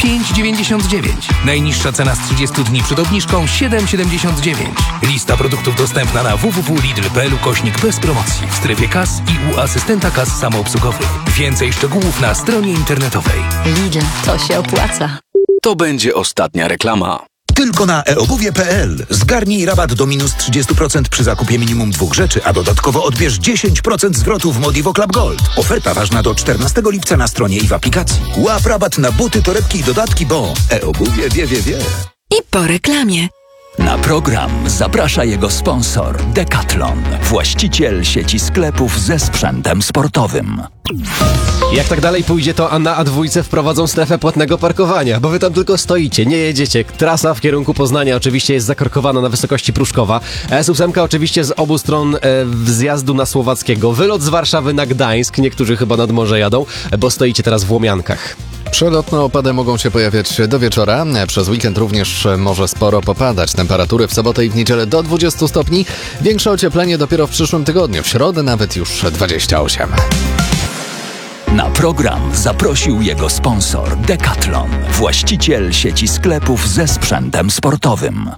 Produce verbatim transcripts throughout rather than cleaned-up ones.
pięć dziewięćdziesiąt dziewięć. Najniższa cena z trzydziestu dni przed obniżką siedem siedemdziesiąt dziewięć. Lista produktów dostępna na w w w kropka lidl kropka p l ukośnik bez promocji w strefie kas i u asystenta kas samoobsługowych. Więcej szczegółów na stronie internetowej. Lidl, to się opłaca. To będzie ostatnia reklama. Tylko na e obuwie kropka p l. Zgarnij rabat do minus trzydzieści procent przy zakupie minimum dwóch rzeczy, a dodatkowo odbierz dziesięć procent zwrotu w Modivo Club Gold. Oferta ważna do czternastego lipca na stronie i w aplikacji. Łap rabat na buty, torebki i dodatki, bo e-obuwie wie, wie, wie. I po reklamie. Na program zaprasza jego sponsor Decathlon, właściciel sieci sklepów ze sprzętem sportowym. Jak tak dalej pójdzie, to na A dwa wprowadzą strefę płatnego parkowania, bo wy tam tylko stoicie, nie jedziecie. Trasa w kierunku Poznania oczywiście jest zakorkowana na wysokości Pruszkowa. S osiem oczywiście z obu stron e, zjazdu na Słowackiego. Wylot z Warszawy na Gdańsk, niektórzy chyba nad morze jadą, bo stoicie teraz w Łomiankach. Przelotne opady mogą się pojawiać do wieczora. Przez weekend również może sporo popadać. Temperatury w sobotę i w niedzielę do dwudziestu stopni. Większe ocieplenie dopiero w przyszłym tygodniu. W środę nawet już dwadzieścia osiem. Na program zaprosił jego sponsor Decathlon, właściciel sieci sklepów ze sprzętem sportowym.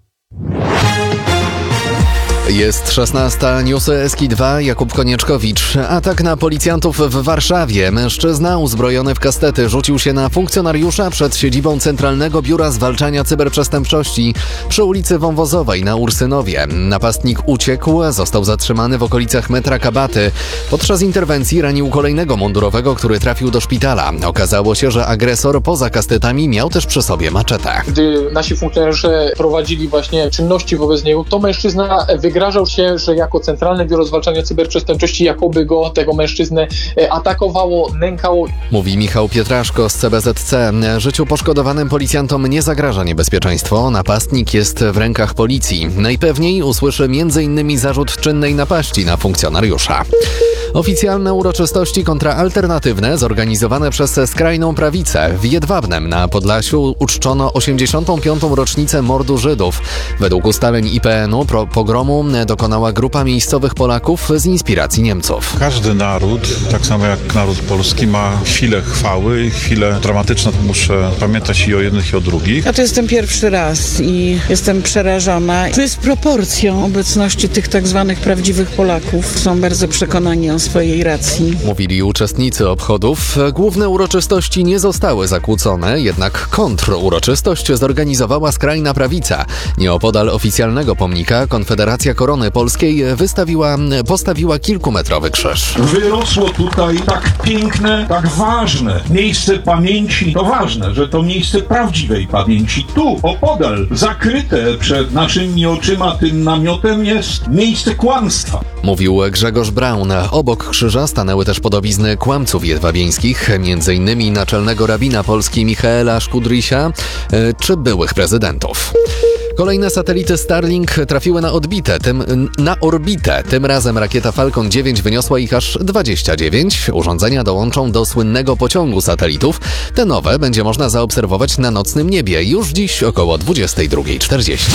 Jest szesnasta, newsy Eski dwa, Jakub Konieczkowicz. Atak na policjantów w Warszawie. Mężczyzna uzbrojony w kastety rzucił się na funkcjonariusza przed siedzibą Centralnego Biura Zwalczania Cyberprzestępczości przy ulicy Wąwozowej na Ursynowie. Napastnik uciekł, został zatrzymany w okolicach metra Kabaty. Podczas interwencji ranił kolejnego mundurowego, który trafił do szpitala. Okazało się, że agresor poza kastetami miał też przy sobie maczetę. Gdy nasi funkcjonariusze prowadzili właśnie czynności wobec niego, to mężczyzna wygrażał się, że jako Centralne Biuro Zwalczania Cyberprzestępczości jakoby go, tego mężczyznę, atakowało, nękało. Mówi Michał Pietraszko z C B Z C. Życiu poszkodowanym policjantom nie zagraża niebezpieczeństwo. Napastnik jest w rękach policji. Najpewniej usłyszy między innymi zarzut czynnej napaści na funkcjonariusza. Oficjalne uroczystości kontraalternatywne zorganizowane przez skrajną prawicę. W Jedwabnem na Podlasiu uczczono osiemdziesiątą piątą rocznicę mordu Żydów. Według ustaleń I P N u pro pogromu dokonała grupa miejscowych Polaków z inspiracji Niemców. Każdy naród, tak samo jak naród polski, ma chwilę chwały i chwile dramatyczne. Muszę pamiętać i o jednych, i o drugich. Ja to jestem pierwszy raz i jestem przerażona. Dysproporcją obecności tych tak zwanych prawdziwych Polaków. Są bardzo przekonani o swojej racji. Mówili uczestnicy obchodów. Główne uroczystości nie zostały zakłócone, jednak kontruroczystość zorganizowała skrajna prawica. Nieopodal oficjalnego pomnika Konfederacja Korony Polskiej wystawiła, postawiła kilkumetrowy krzyż. Wyrosło tutaj tak piękne, tak ważne miejsce pamięci. To ważne, że to miejsce prawdziwej pamięci. Tu, opodal, zakryte przed naszymi oczyma tym namiotem jest miejsce kłamstwa. Mówił Grzegorz Braun. Obok krzyża stanęły też podobizny kłamców jedwabieńskich, między innymi naczelnego rabina Polski Michaela Szkudrysia czy byłych prezydentów. Kolejne satelity Starlink trafiły na odbitę, tym, na orbitę. Tym razem rakieta Falcon dziewięć wyniosła ich aż dwadzieścia dziewięć. Urządzenia dołączą do słynnego pociągu satelitów. Te nowe będzie można zaobserwować na nocnym niebie już dziś około dwudziestej drugiej czterdzieści.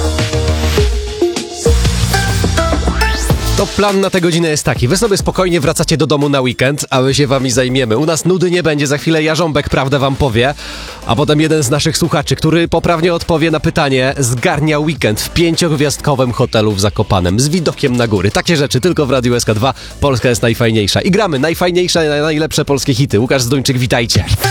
To plan na tę godzinę jest taki. Wy sobie spokojnie wracacie do domu na weekend, a my się wami zajmiemy. U nas nudy nie będzie, za chwilę Jarząbek prawdę wam powie, a potem jeden z naszych słuchaczy, który poprawnie odpowie na pytanie, zgarnia weekend w pięciogwiazdkowym hotelu w Zakopanem z widokiem na góry. Takie rzeczy tylko w Radiu S K dwa. Polska jest najfajniejsza. I gramy najfajniejsze, najlepsze polskie hity. Łukasz Zduńczyk, witajcie.